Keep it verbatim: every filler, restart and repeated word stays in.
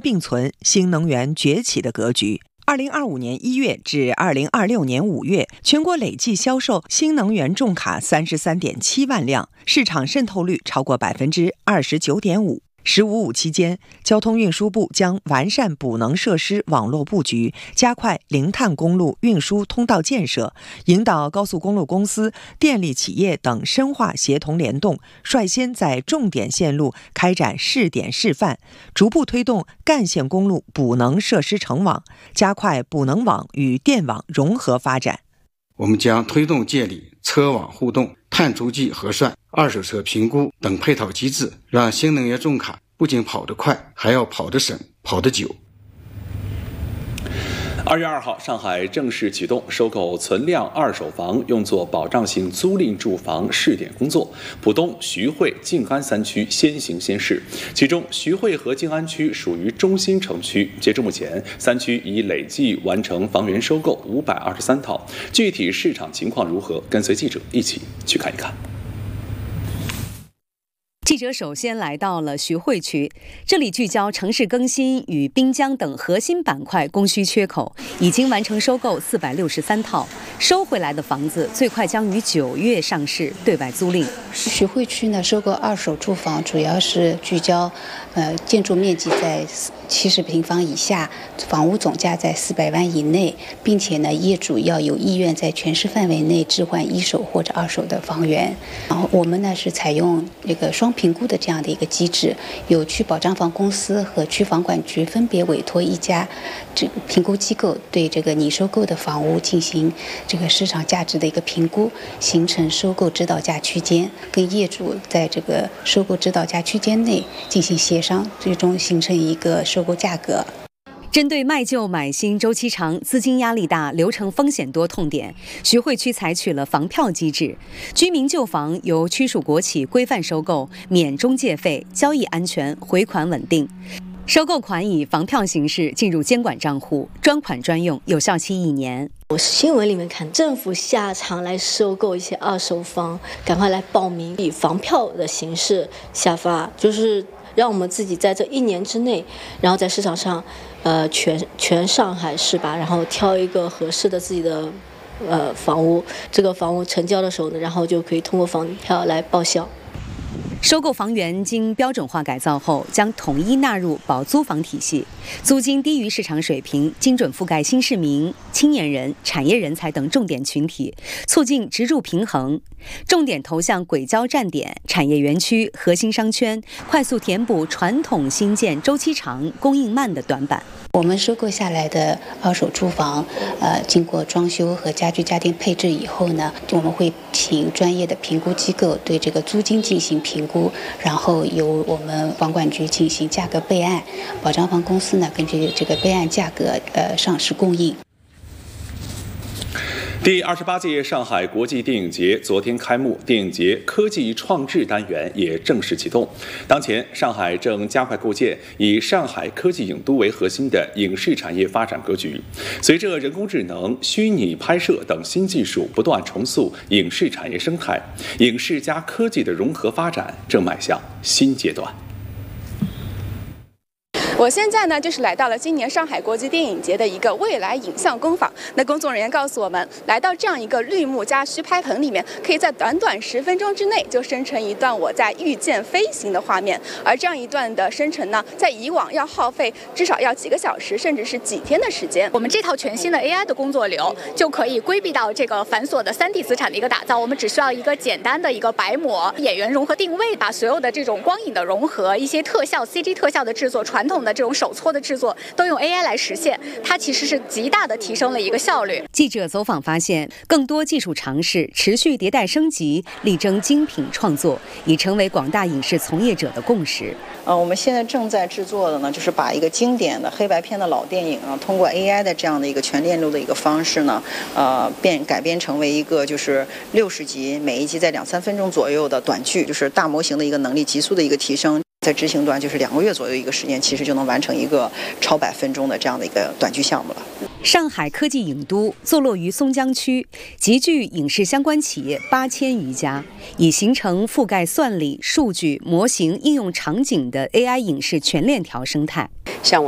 并存、新能源崛起的格局。二零二五年一月至二零二六年五月，全国累计销售新能源重卡三十三点七万辆，市场渗透率超过百分之二十九点五。十五五期间，交通运输部将完善补能设施网络布局，加快零碳公路运输通道建设，引导高速公路公司、电力企业等深化协同联动，率先在重点线路开展试点示范，逐步推动干线公路补能设施成网，加快补能网与电网融合发展。 我们将推动建立车网互动、碳足迹核算、二手车评估等配套机制，让新能源重卡不仅跑得快，还要跑得省、跑得久。 二月二号，上海正式启动收购存量二手房用作保障性租赁住房试点工作。浦东、徐汇、静安三区先行先试，其中徐汇和静安区属于中心城区。截至目前，三区已累计完成房源收购五百二十三套。具体市场情况如何？跟随记者一起去看一看。 记者首先来到了徐汇区，这里聚焦城市更新与滨江等核心板块供需缺口，已经完成收购四百六十三套，收回来的房子最快将于九月上市对外租赁。 徐汇区呢，收购二手住房主要是聚焦，呃，建筑面积在七十平方以下，房屋总价在四百万以内，并且呢，业主要有意愿在全市范围内置换一手或者二手的房源。然后我们呢是采用这个双评估的这样的一个机制，有区保障房公司和区房管局分别委托一家这个评估机构对这个拟收购的房屋进行这个市场价值的一个评估，形成收购指导价区间，跟业主在这个收购指导价区间内进行协商，最终形成一个收购价格。 针对卖旧买新周期长、资金压力大、流程风险多痛点，徐汇区采取了房票机制，居民旧房由区属国企规范收购，免中介费，交易安全，回款稳定。收购款以房票形式进入监管账户，专款专用，有效期一年。 我新闻里面看，政府下场来收购一些二手房，赶快来报名，以房票的形式下发，就是让我们自己在这一年之内，然后在市场上，呃，全全上海市吧，然后挑一个合适的自己的呃房屋，这个房屋成交的时候呢，然后就可以通过房票来报销。 收购房源经标准化改造后，将统一纳入保租房体系，租金低于市场水平，精准覆盖新市民、青年人、产业人才等重点群体，促进直住平衡。重点投向轨交站点、产业园区、核心商圈，快速填补传统新建周期长、供应慢的短板。 我们收购下来的二手住房，呃，经过装修和家具家电配置以后呢，我们会请专业的评估机构对这个租金进行评估，然后由我们房管局进行价格备案，保障房公司呢根据这个备案价格呃上市供应。 第二十八届上海国际电影节昨天开幕，电影节科技创智单元也正式启动。当前，上海正加快构建以上海科技影都为核心的影视产业发展格局。随着人工智能、虚拟拍摄等新技术不断重塑影视产业生态，影视加科技的融合发展正迈向新阶段。 我现在呢，就是来到了今年上海国际电影节的一个未来影像工坊。那工作人员告诉我们，来到这样一个绿幕加虚拍棚里面，可以在短短十分钟之内就生成一段我在御剑飞行的画面。而这样一段的生成呢，在以往要耗费至少要几个小时，甚至是几天的时间。 我们这套全新的 A I 的工作流就可以规避到这个繁琐的三 D 资产的一个打造。我们只需要一个简单的一个白模、演员融合定位，把所有的这种光影的融合、一些特效 C G 特效的制作、传统的这种手搓的制作都用 A I 来实现，它其实是极大的提升了一个效率。 记者走访发现，更多技术尝试持续迭代升级，力争精品创作，已成为广大影视从业者的共识。 呃，我们现在正在制作的呢，就是把一个经典的黑白片的老电影啊，通过 A I 的这样的一个全链路的一个方式呢，呃，变改编成为一个就是六十集，每一集在两三分钟左右的短剧，就是大模型的一个能力急速的一个提升。在执行端就是两个月左右一个时间，其实就能完成一个超百分钟的这样的一个短剧项目了。 上海科技影都坐落于松江区，集聚影视相关企业八千余家，已形成覆盖算力、数据、模型应用场景的 A I 影视全链条生态。 像我